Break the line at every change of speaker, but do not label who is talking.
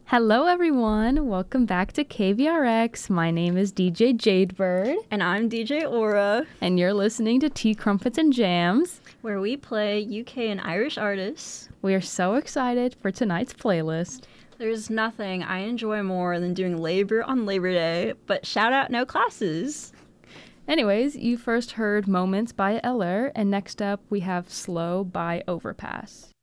Hello, everyone. Welcome back to KVRX. My name is DJ Jadebird.
And I'm DJ Aura.
And you're listening to Tea, Crumpets, and Jams,
where we play UK and Irish artists.
We are so excited for tonight's playlist.
There's nothing I enjoy more than doing labor on Labor Day, but shout out no classes.
Anyways, you first heard Moments by Eller, and next up we have Slow by Overpass.